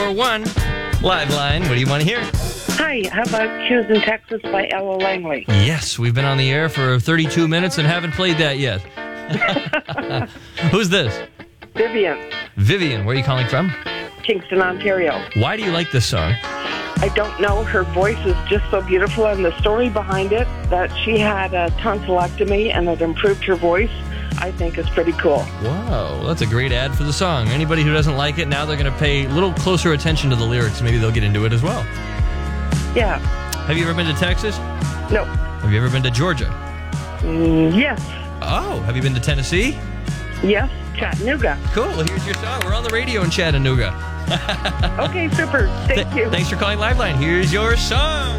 401 Live Line. What do you want to hear? Hi, how about Choosing Texas by Ella Langley? Yes, we've been on the air for 32 minutes and haven't played that yet. Who's this? Vivian, Vivian, where are you calling from? Kingston, Ontario. Why do you like this song? I don't know, her voice is just so beautiful, and the story behind it, that she had a tonsillectomy and it improved her voice, I think is pretty cool. Wow, that's a great ad for the song. Anybody who doesn't like it, now they're going to pay a little closer attention to the lyrics. Maybe they'll get into it as well. Yeah. Have you ever been to Texas? No. Have you ever been to Georgia? Yes. Oh, have you been to Tennessee? Yes, Chattanooga. Cool, well, here's your song. We're on the radio in Chattanooga. Okay, super. Thank you. Thanks for calling Liveline. Here's your song.